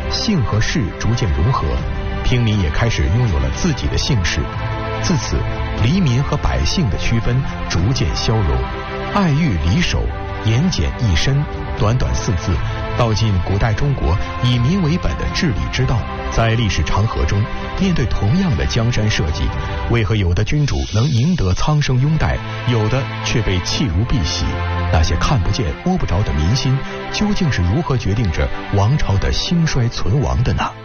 姓和氏逐渐融合，平民也开始拥有了自己的姓氏。自此，黎民和百姓的区分逐渐消融，爱欲离守，言简意深，短短4字，道尽古代中国以民为本的治理之道。在历史长河中，面对同样的江山社稷，为何有的君主能赢得苍生拥戴，有的却被弃如敝屣？那些看不见摸不着的民心，究竟是如何决定着王朝的兴衰存亡的呢？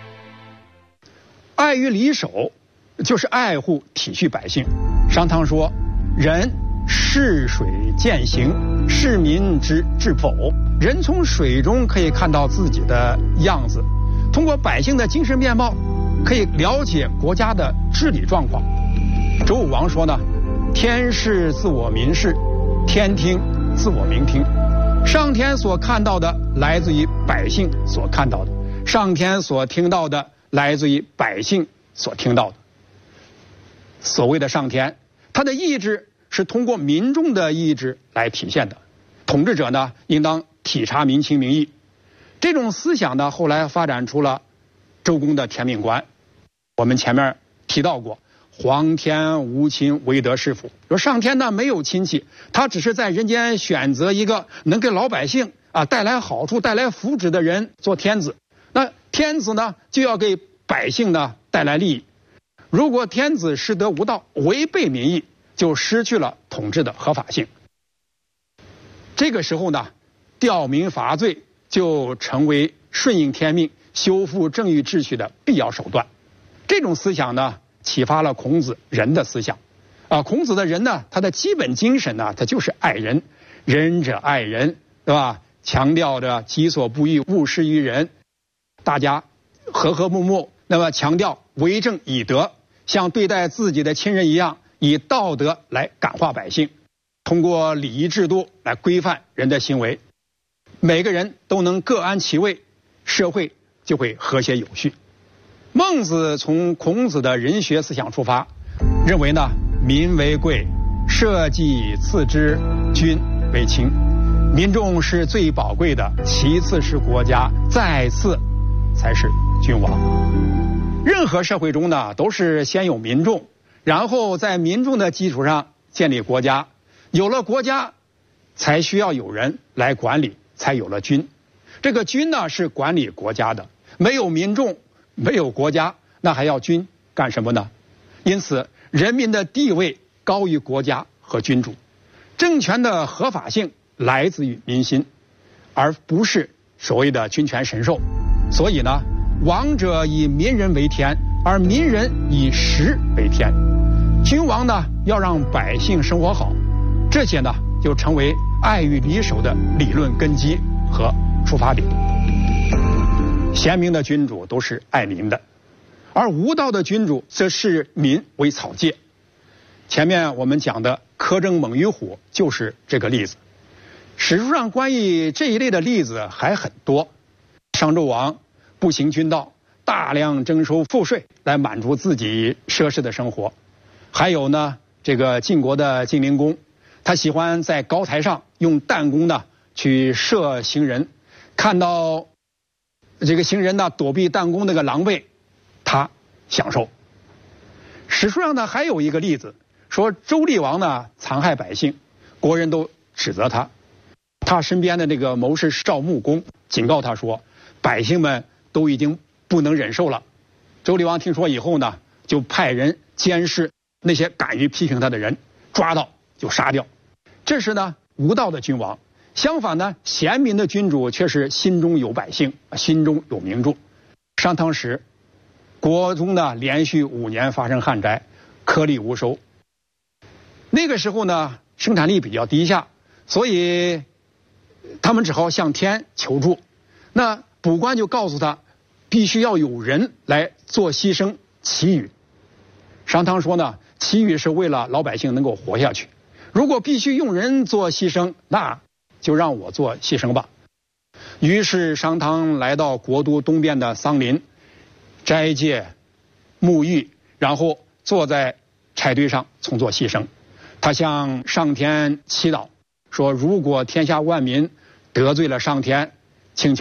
爱于离守，就是爱护体恤百姓。商汤说：“人视水见形，视民之至否。”人从水中可以看到自己的样子，通过百姓的精神面貌，可以了解国家的治理状况。周武王说呢：“天视自我民视，天听自我民听。”上天所看到的来自于百姓所看到的，上天所听到的来自于百姓所听到的。所谓的上天，他的意志是通过民众的意志来体现的。统治者呢，应当体察民情民意。这种思想呢，后来发展出了周公的天命观。我们前面提到过，皇天无亲，唯德是辅。说上天呢没有亲戚，他只是在人间选择一个能给老百姓带来好处、带来福祉的人做天子。那天子呢，就要给百姓呢带来利益。如果天子失德无道，违背民意，就失去了统治的合法性。这个时候呢，吊民伐罪就成为顺应天命、修复正义秩序的必要手段。这种思想呢，启发了孔子仁的思想。孔子的仁呢，他的基本精神呢，他就是爱人，仁者爱人，对吧？强调着己所不欲，勿施于人，大家和和睦睦。那么强调为政以德，像对待自己的亲人一样，以道德来感化百姓，通过礼仪制度来规范人的行为。每个人都能各安其位，社会就会和谐有序。孟子从孔子的仁学思想出发，认为呢，民为贵，社稷次之，君为轻。民众是最宝贵的，其次是国家，再次才是君王。任何社会中呢，都是先有民众，然后在民众的基础上建立国家。有了国家，才需要有人来管理，才有了君。这个君呢，是管理国家的。没有民众，没有国家，那还要君干什么呢？因此，人民的地位高于国家和君主。政权的合法性来自于民心，而不是所谓的君权神授。所以呢，王者以民人为天，而民人以食为天。君王呢，要让百姓生活好，这些呢，就成为爱与离守的理论根基和出发点。贤明的君主都是爱民的，而无道的君主则视民为草芥。前面我们讲的苛征猛于虎就是这个例子。史书上关于这一类的例子还很多。商纣王不行君道，大量征收赋税来满足自己奢侈的生活。还有呢，这个晋国的晋灵公，他喜欢在高台上用弹弓呢去射行人，看到这个行人呢躲避弹弓那个狼狈，他享受。史书上呢还有一个例子，说周厉王呢残害百姓，国人都指责他。他身边的那个谋士赵穆公警告他说，百姓们都已经不能忍受了。周厉王听说以后呢，就派人监视那些敢于批评他的人，抓到就杀掉。这是呢无道的君王。相反呢，贤明的君主却是心中有百姓，心中有民众。商汤时，国中呢连续5年发生旱灾，颗粒无收。那个时候呢，生产力比较低下，所以他们只好向天求助。那卜官就告诉他，必须要有人来做牺牲祈雨。商汤说呢，祈雨是为了老百姓能够活下去，如果必须用人做牺牲，那就让我做牺牲吧。于是商汤来到国都东边的桑林，斋戒沐浴，然后坐在柴堆上从做牺牲。他向上天祈祷说，如果天下万民得罪了上天，请求呢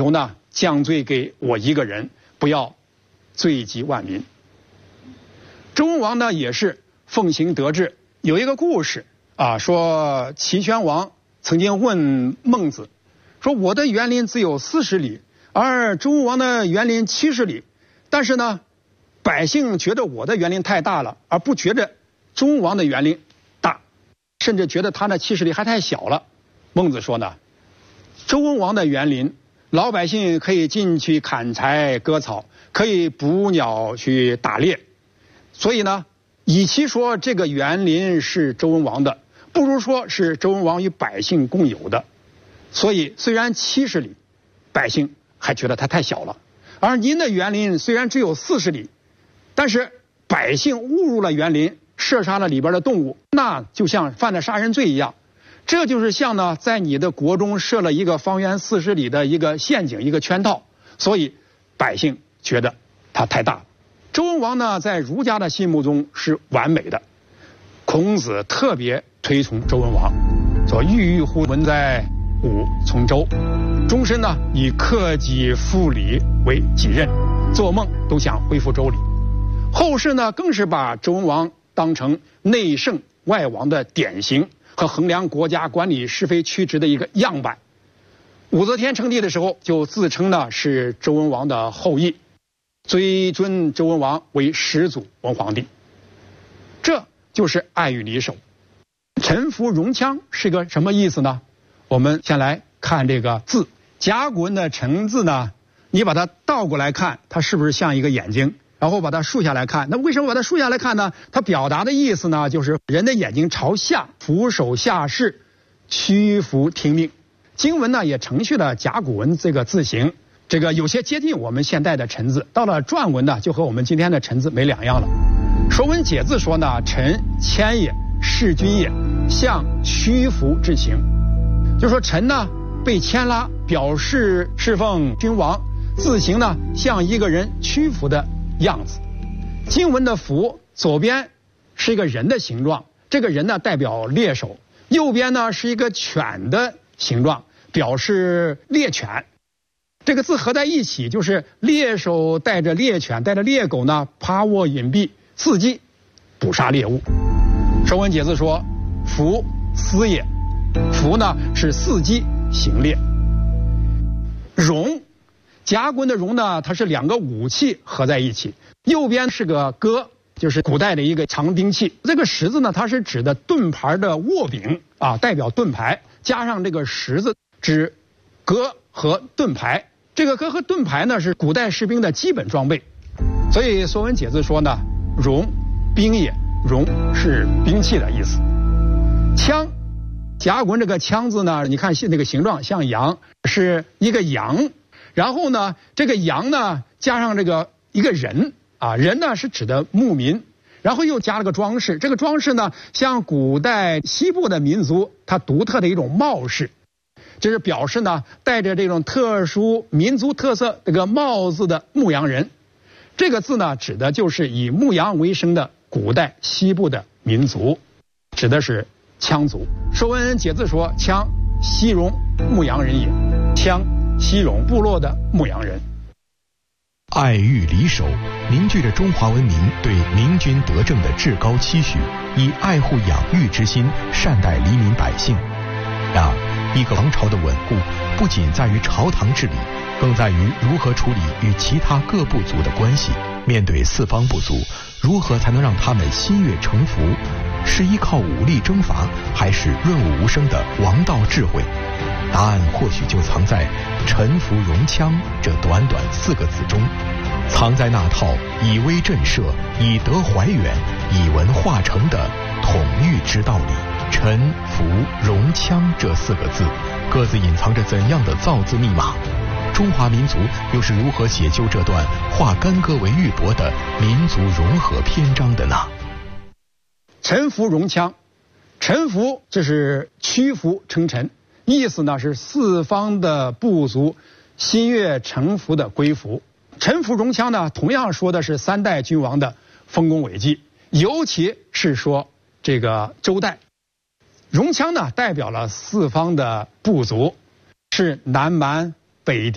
降罪给我一个人，不要罪及万民。周文王呢也是奉行德治，有一个故事啊，说齐宣王曾经问孟子，说我的园林只有40里，而周文王的园林70里，但是呢，百姓觉得我的园林太大了，而不觉得周文王的园林大，甚至觉得他那70里还太小了。孟子说呢，周文王的园林，老百姓可以进去砍柴割草，可以捕鸟去打猎，所以呢，与其说这个园林是周文王的，不如说是周文王与百姓共有的。所以虽然70里，百姓还觉得它太小了，而您的园林虽然只有40里，但是百姓误入了园林，射杀了里边的动物，那就像犯了杀人罪一样。这就是像呢，在你的国中设了一个方圆40里的一个陷阱，一个圈套，所以百姓觉得它太大了。周文王呢，在儒家的心目中是完美的，孔子特别推崇周文王，说郁郁乎文在吾从周，终身呢以克己复礼为己任，做梦都想恢复周礼。后世呢更是把周文王当成内圣外王的典型和衡量国家管理是非曲直的一个样板。武则天称帝的时候就自称呢是周文王的后裔，尊周文王为始祖文皇帝。这就是爱与离守。臣服戎羌是个什么意思呢？我们先来看这个字，甲骨文的臣字呢，你把它倒过来看，它是不是像一个眼睛？然后把它竖下来看，那为什么把它竖下来看呢？它表达的意思呢，就是人的眼睛朝下，俯首下视，屈服听命。经文呢也承续了甲骨文这个字形，这个有些接近我们现代的臣字，到了篆文呢，就和我们今天的臣字没两样了。《说文解字》说呢，臣谦也，事君也，象屈服之情。就说臣呢被牵拉，表示侍奉君王，字形呢像一个人屈服的样子。经文的服左边是一个人的形状，这个人呢代表猎手，右边呢是一个犬的形状，表示猎犬。这个字合在一起，就是猎手带着猎犬带着猎狗呢趴卧隐蔽，伺机捕杀猎物。说文解字说，服思也，服呢是伺机行猎。戎，甲骨文的戎呢，它是两个武器合在一起，右边是个戈，就是古代的一个长兵器。这个十字呢，它是指的盾牌的握柄啊，代表盾牌，加上这个十字指戈和盾牌。这个戈和盾牌呢是古代士兵的基本装备，所以《说文解字》说呢，戎兵也，戎是兵器的意思。枪，甲骨文这个枪字呢，你看那个形状像羊，是一个羊。然后呢，这个羊呢加上这个一个人啊，人呢是指的牧民，然后又加了个装饰，这个装饰呢像古代西部的民族它独特的一种帽饰，这是表示呢带着这种特殊民族特色这个帽子的牧羊人。这个字呢指的就是以牧羊为生的古代西部的民族，指的是羌族。说文解字说，羌西戎牧羊人也，羌西戎部落的牧羊人。 爱育离守凝聚着中华文明对明君德政的至高期许，以爱护养育之心善待黎民百姓。然而，一个王朝的稳固不仅在于朝堂治理，更在于如何处理与其他各部族的关系。面对四方部族，如何才能让他们心悦诚服？是依靠武力征伐，还是润物无声的王道智慧？答案或许就藏在“臣服戎羌”这短短4个字中，藏在那套以威震慑、以德怀远、以文化成的统御之道里。臣服戎羌这4个字，各自隐藏着怎样的造字密码？中华民族又是如何写就这段化干戈为玉帛的民族融合篇章的呢？ 臣服戎羌，臣服这是屈服称臣，意思呢是四方的部族心悦诚服的归服。臣服戎羌呢，同样说的是3代君王的丰功伟绩，尤其是说这个周代。戎羌呢代表了四方的部族，是南蛮、北狄、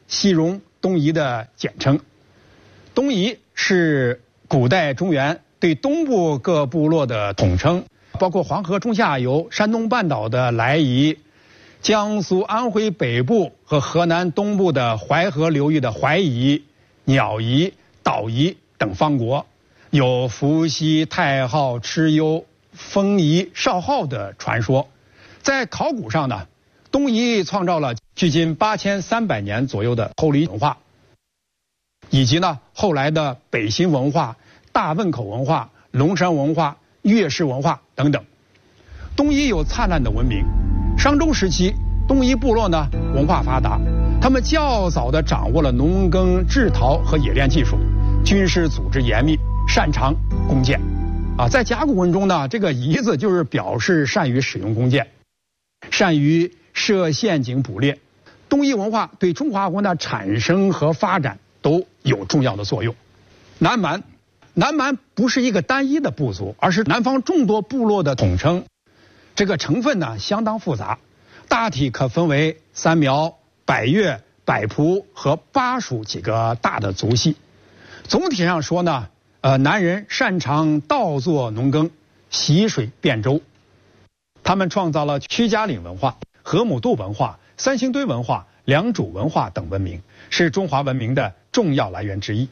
西戎、东夷的简称。东夷是古代中原对东部各部落的统称，包括黄河中下游、山东半岛的莱夷、江苏、安徽北部和河南东部的淮河流域的淮夷、鸟夷、岛夷等方国，有伏羲、太昊、蚩尤、封夷、少昊的传说。在考古上呢，东夷创造了距今8300年左右的后黎文化，以及呢后来的北新文化、大汶口文化、龙山文化、月氏文化等等。东夷有灿烂的文明，商周时期东夷部落呢文化发达，他们较早地掌握了农耕、制陶和冶炼技术，军事组织严密，擅长弓箭。在甲骨文中呢，这个夷字就是表示善于使用弓箭，善于设陷阱捕猎。东夷文化对中华文化的产生和发展都有重要的作用。南蛮不是一个单一的部族，而是南方众多部落的统称。这个成分呢相当复杂，大体可分为三苗、百越、百仆和巴蜀几个大的族系。总体上说呢，南人擅长稻作农耕，习水遍舟。他们创造了屈家岭文化、河姆渡文化、三星堆文化、良渚文化等文明，是中华文明的重要来源之一。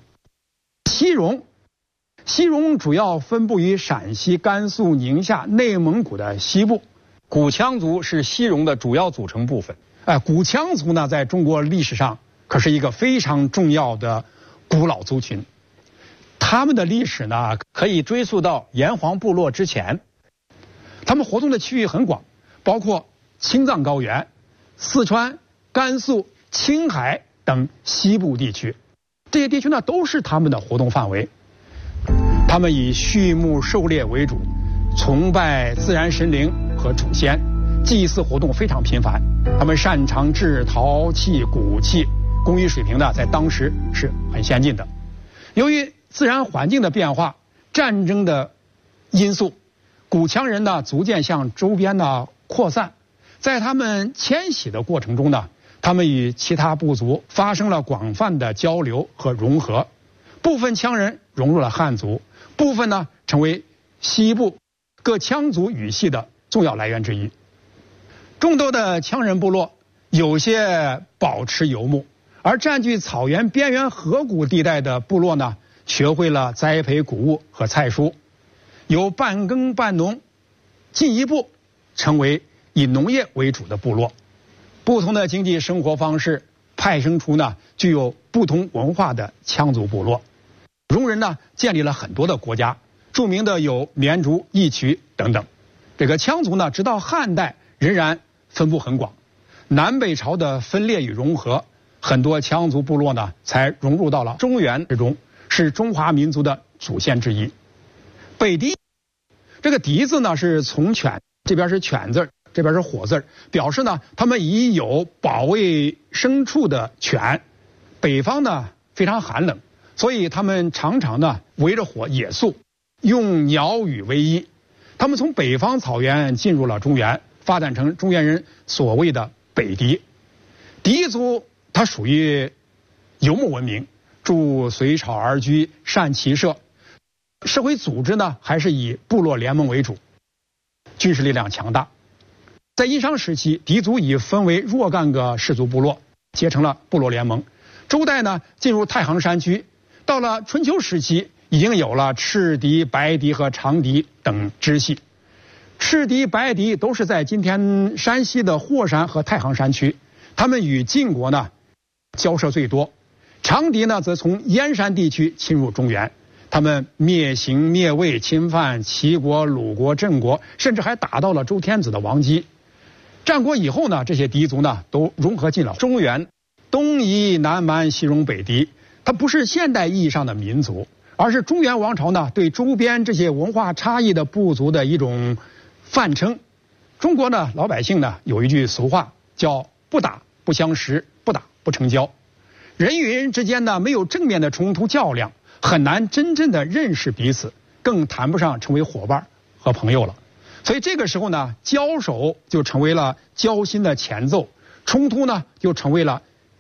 西戎主要分布于陕西、甘肃、宁夏、内蒙古的西部。古羌族是西戎的主要组成部分。古羌族呢，在中国历史上可是一个非常重要的古老族群。他们的历史呢，可以追溯到炎黄部落之前。他们活动的区域很广，包括青藏高原、四川、甘肃、青海等西部地区。这些地区呢，都是他们的活动范围。他们以畜牧狩猎为主，崇拜自然神灵和祖先，祭祀活动非常频繁。他们擅长制陶器、骨器，工艺水平呢在当时是很先进的。由于自然环境的变化、战争的因素，古羌人呢逐渐向周边呢扩散。在他们迁徙的过程中呢，他们与其他部族发生了广泛的交流和融合。部分羌人融入了汉族，部分呢成为西部各羌族语系的重要来源之一。众多的羌人部落有些保持游牧，而占据草原边缘河谷地带的部落呢，学会了栽培谷物和菜蔬，由半耕半农进一步成为以农业为主的部落。不同的经济生活方式派生出呢具有不同文化的羌族部落。戎人呢建立了很多的国家，著名的有绵竹、义渠等等。这个羌族呢直到汉代仍然分布很广。南北朝的分裂与融合，很多羌族部落呢才融入到了中原之中，是中华民族的祖先之一。北狄，这个狄字呢是从犬，这边是犬字，这边是火字，表示呢他们已有保卫牲畜的犬。北方呢非常寒冷，所以他们常常呢围着火野宿，用鸟语为衣。他们从北方草原进入了中原，发展成中原人所谓的北狄。狄族它属于游牧文明，筑随草而居，善骑射，社会组织呢还是以部落联盟为主，军事力量强大。在殷商时期，狄族已分为若干个氏族部落，结成了部落联盟。周代呢进入太行山区，到了春秋时期已经有了赤狄、白狄和长狄等支系。赤狄、白狄都是在今天山西的霍山和太行山区，他们与晋国呢交涉最多。长狄呢则从燕山地区侵入中原，他们灭邢、灭魏，侵犯齐国、鲁国、郑国，甚至还打到了周天子的王姬。战国以后呢，这些狄族呢都融合进了中原。东夷、南蛮、西戎、北狄，它不是现代意义上的民族，而是中原王朝呢对周边这些文化差异的部族的一种泛称。中国呢老百姓呢有一句俗话叫不打不相识，不打不成交。人与人之间呢没有正面的冲突较量，很难真正的认识彼此，更谈不上成为伙伴和朋友了。所以这个时候呢，交手就成为了交心的前奏，冲突呢就成为了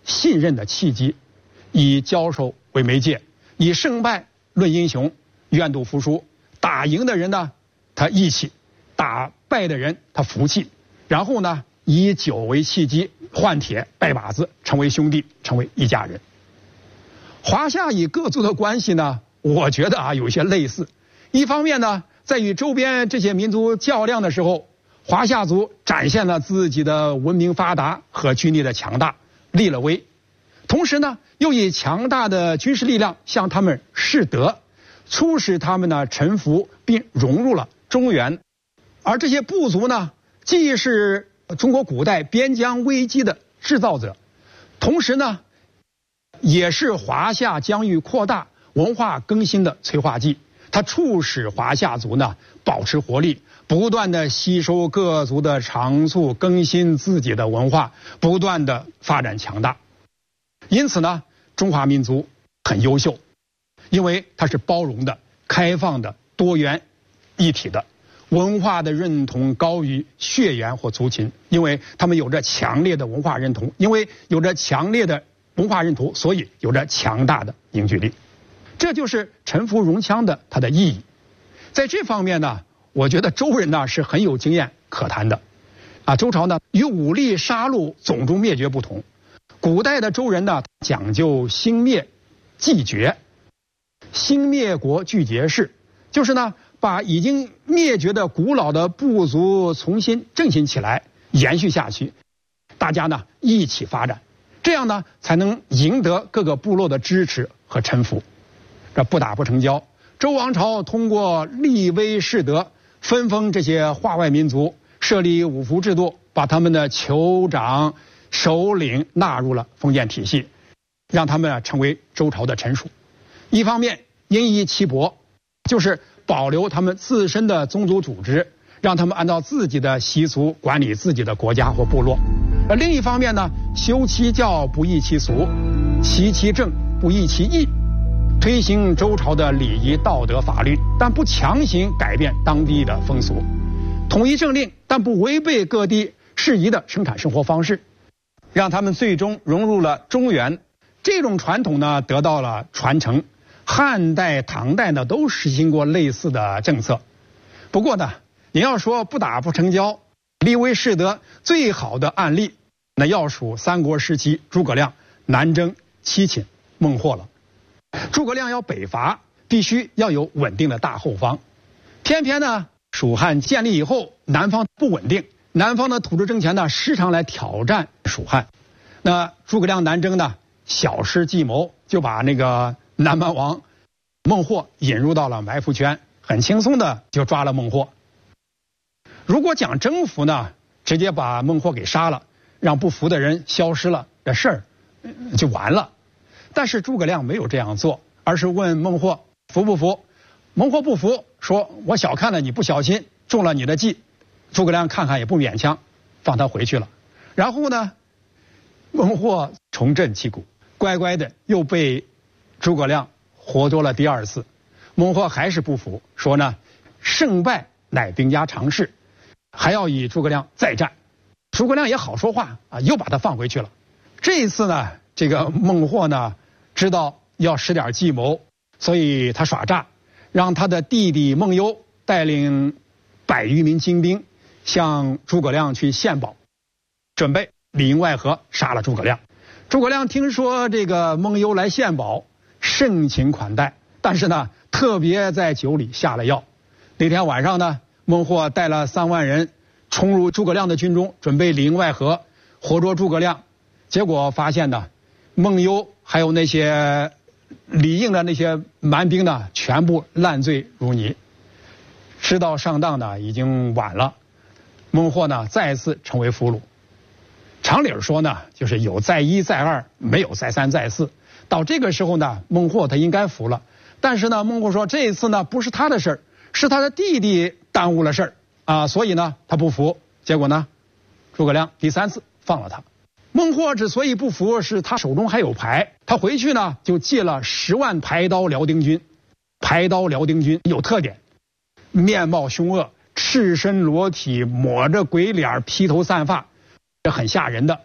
信任的契机，以交手为媒介，以胜败论英雄，愿赌服输。打赢的人呢，他义气；打败的人他服气。然后呢，以酒为契机，换铁拜把子，成为兄弟，成为一家人。华夏与各族的关系呢，我觉得有些类似。一方面呢，在与周边这些民族较量的时候，华夏族展现了自己的文明发达和军力的强大，立了威。同时呢，又以强大的军事力量向他们示德，促使他们呢臣服并融入了中原。而这些部族呢，既是中国古代边疆危机的制造者，同时呢，也是华夏疆域扩大、文化更新的催化剂。它促使华夏族呢保持活力，不断的吸收各族的长处，更新自己的文化，不断的发展强大。因此呢，中华民族很优秀，因为它是包容的、开放的、多元一体的。文化的认同高于血缘或族群，因为他们有着强烈的文化认同，因为有着强烈的文化认同，所以有着强大的凝聚力。这就是臣服融羌的它的意义。在这方面呢，我觉得周人呢是很有经验可谈的。周朝呢与武力杀戮、种族灭绝不同，古代的周人呢讲究兴灭继绝，兴灭国俱结氏，就是呢把已经灭绝的古老的部族重新振兴起来，延续下去，大家呢一起发展，这样呢才能赢得各个部落的支持和臣服。这不打不成交，周王朝通过立威示德，分封这些化外民族，设立五服制度，把他们的酋长、首领纳入了封建体系，让他们成为周朝的臣属。一方面因夷其薄，就是保留他们自身的宗族组织，让他们按照自己的习俗管理自己的国家或部落。而另一方面呢，修其教不异其俗，齐其政不异其义，推行周朝的礼仪道德法律，但不强行改变当地的风俗，统一政令，但不违背各地适宜的生产生活方式，让他们最终融入了中原。这种传统呢得到了传承，汉代、唐代呢都实行过类似的政策。不过呢，你要说不打不成交，立威示德最好的案例，那要数三国时期诸葛亮南征七擒孟获了。诸葛亮要北伐，必须要有稳定的大后方。偏偏呢，蜀汉建立以后，南方不稳定，南方的土著政权呢，时常来挑战蜀汉。那诸葛亮南征呢，小施计谋，就把那个南蛮王孟获引入到了埋伏圈，很轻松的就抓了孟获。如果讲征服呢，直接把孟获给杀了，让不服的人消失了，这事儿就完了。但是诸葛亮没有这样做，而是问孟获服不服。孟获不服，说我小看了你不小心，中了你的计。诸葛亮看看也不勉强，放他回去了。然后呢，孟获重振旗鼓，乖乖的又被诸葛亮活捉了第二次。孟获还是不服，说呢，胜败乃兵家常事，还要与诸葛亮再战。诸葛亮也好说话又把他放回去了。这一次呢，这个孟获呢知道要使点计谋，所以他耍诈，让他的弟弟孟优带领100余名精兵向诸葛亮去献宝，准备里应外合杀了诸葛亮。诸葛亮听说这个孟优来献宝，盛情款待，但是呢特别在酒里下了药。那天晚上呢，孟获带了3万人冲入诸葛亮的军中，准备里应外合活捉诸葛亮。结果发现呢，孟优还有那些里应的那些蛮兵呢，全部烂醉如泥。知道上当呢，已经晚了。孟获呢，再次成为俘虏。常理说呢，就是有再一再二，没有再三再四。到这个时候呢，孟获他应该服了。但是呢，孟获说这一次呢不是他的事儿，是他的弟弟耽误了事儿所以呢他不服。结果呢，诸葛亮第3次放了他。孟获之所以不服，是他手中还有牌，他回去呢就借了10万排刀辽丁军。排刀辽丁军有特点，面貌凶恶，赤身裸体，抹着鬼脸，披头散发，这很吓人的。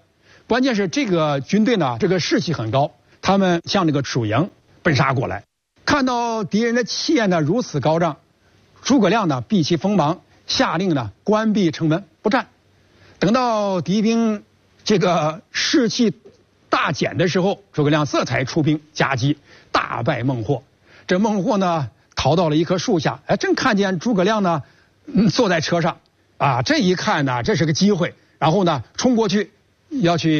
关键是这个军队呢，这个士气很高，他们向这个属营奔杀过来。看到敌人的气焰呢如此高涨，诸葛亮呢避其锋芒，下令呢关闭城门不战。等到敌兵这个士气大减的时候，诸葛亮这才出兵夹击，大败孟获。这孟获呢逃到了一棵树下，正看见诸葛亮呢坐在车上啊，这一看呢这是个机会，然后呢冲过去要去